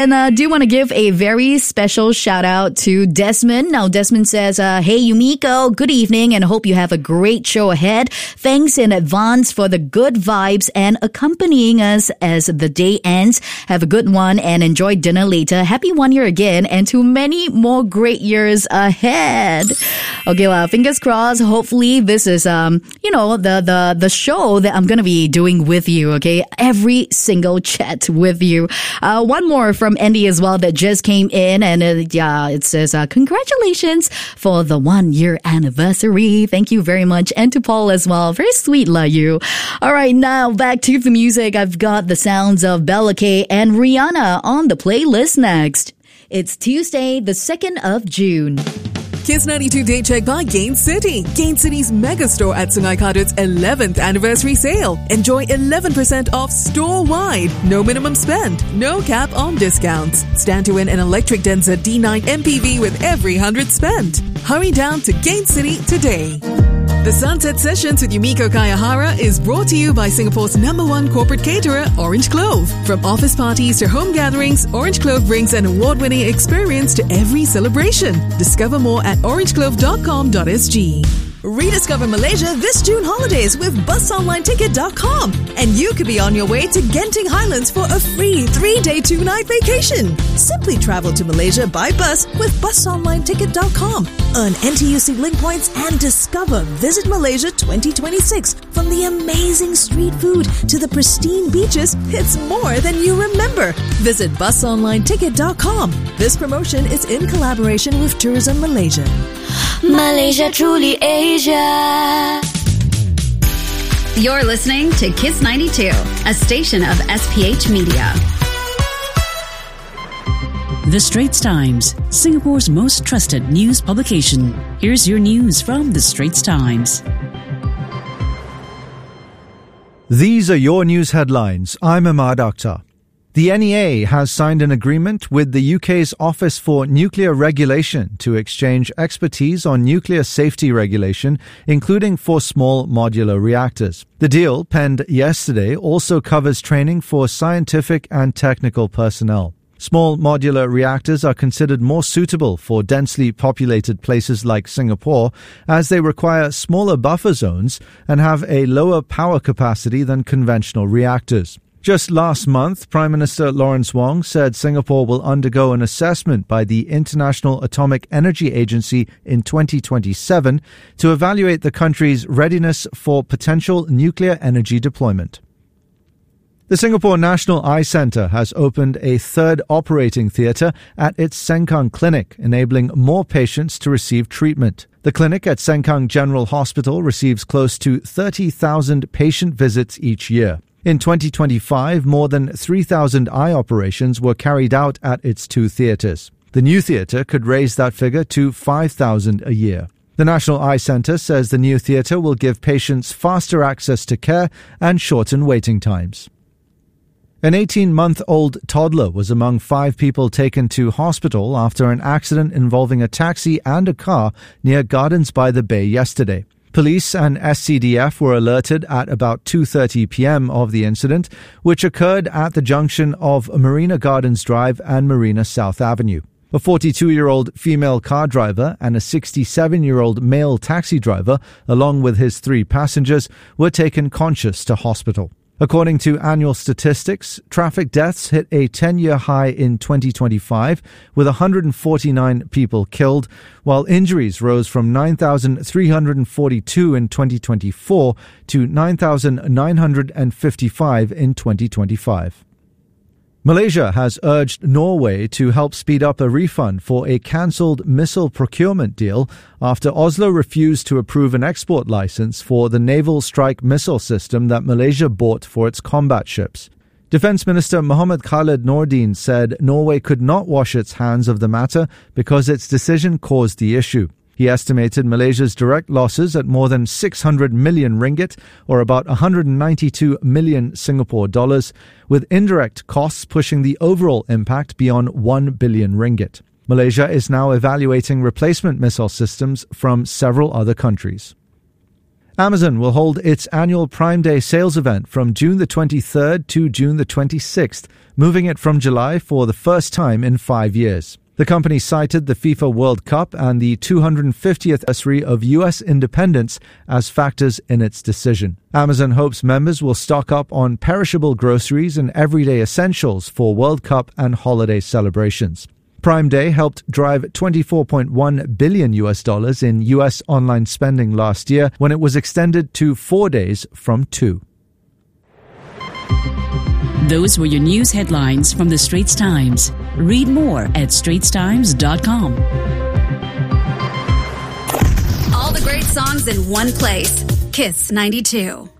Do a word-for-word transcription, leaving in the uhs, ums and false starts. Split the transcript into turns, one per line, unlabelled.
And I uh, do want to give a very special shout out to Desmond. Now, Desmond says, uh, hey, Yumiko, good evening and hope you have a great show ahead. Thanks in advance for the good vibes and accompanying us as the day ends. Have a good one and enjoy dinner later. Happy one year again and to many more great years ahead. Okay, well, fingers crossed. Hopefully this is, um, you know, the, the, the show that I'm going to be doing with you, okay? Every single chat with you. Uh, one more from Andy as well that just came in and uh, yeah, it says, uh, congratulations for the one year anniversary. Thank you very much. And to Paul as well. Very sweet, love you. All right, now back to the music. I've got the sounds of Bella K and Rihanna on the playlist next. It's Tuesday, the second of June.
Kiss ninety-two Day Check by Gain City. Gain City's mega store at Sungai Kadut's eleventh anniversary sale. Enjoy eleven percent off store-wide. No minimum spend. No cap on discounts. Stand to win an electric Denza D nine M P V with every one hundred spent. Hurry down to Gain City today. The Sunset Sessions with Yumiko Kayahara is brought to you by Singapore's number one corporate caterer, Orange Clove. From office parties to home gatherings, Orange Clove brings an award-winning experience to every celebration. Discover more at orange clove dot com dot s g. Rediscover Malaysia this June holidays with bus online ticket dot com. And you could be on your way to Genting Highlands for a free three-day, two-night vacation. Simply travel to Malaysia by bus with bus online ticket dot com. Earn N T U C link points and discover Visit Malaysia twenty twenty-six. From the amazing street food to the pristine beaches, it's more than you remember. Visit bus online ticket dot com. This promotion is in collaboration with Tourism Malaysia.
Malaysia, truly Asia.
You're listening to Kiss ninety-two, a station of S P H Media.
The Straits Times, Singapore's most trusted news publication. Here's your news from The Straits Times.
These are your news headlines. I'm Ahmad Akhtar. The N E A has signed an agreement with the U K's Office for Nuclear Regulation to exchange expertise on nuclear safety regulation, including for small modular reactors. The deal, penned yesterday, also covers training for scientific and technical personnel. Small modular reactors are considered more suitable for densely populated places like Singapore, as they require smaller buffer zones and have a lower power capacity than conventional reactors. Just last month, Prime Minister Lawrence Wong said Singapore will undergo an assessment by the International Atomic Energy Agency in twenty twenty-seven to evaluate the country's readiness for potential nuclear energy deployment. The Singapore National Eye Centre has opened a third operating theatre at its Sengkang Clinic, enabling more patients to receive treatment. The clinic at Sengkang General Hospital receives close to thirty thousand patient visits each year. In twenty twenty-five, more than three thousand eye operations were carried out at its two theatres. The new theatre could raise that figure to five thousand a year. The National Eye Centre says the new theatre will give patients faster access to care and shorten waiting times. An eighteen-month-old toddler was among five people taken to hospital after an accident involving a taxi and a car near Gardens by the Bay yesterday. Police and S C D F were alerted at about two thirty p.m. of the incident, which occurred at the junction of Marina Gardens Drive and Marina South Avenue. A forty-two-year-old female car driver and a sixty-seven-year-old male taxi driver, along with his three passengers, were taken conscious to hospital. According to annual statistics, traffic deaths hit a ten-year high in twenty twenty-five, with one hundred forty-nine people killed, while injuries rose from nine thousand three hundred forty-two in twenty twenty-four to nine thousand nine hundred fifty-five in twenty twenty-five. Malaysia has urged Norway to help speed up a refund for a cancelled missile procurement deal after Oslo refused to approve an export license for the Naval Strike Missile system that Malaysia bought for its combat ships. Defence Minister Mohammed Khalid Nordin said Norway could not wash its hands of the matter because its decision caused the issue. He estimated Malaysia's direct losses at more than six hundred million ringgit, or about one hundred ninety-two million Singapore dollars, with indirect costs pushing the overall impact beyond one billion ringgit. Malaysia is now evaluating replacement missile systems from several other countries. Amazon will hold its annual Prime Day sales event from June the twenty-third to June the twenty-sixth, moving it from July for the first time in five years. The company cited the FIFA World Cup and the two hundred fiftieth anniversary of U S independence as factors in its decision. Amazon hopes members will stock up on perishable groceries and everyday essentials for World Cup and holiday celebrations. Prime Day helped drive twenty-four point one billion U S dollars in U S online spending last year when it was extended to four days from two.
Those were your news headlines from the Straits Times. Read more at straits times dot com.
All the great songs in one place. Kiss ninety-two.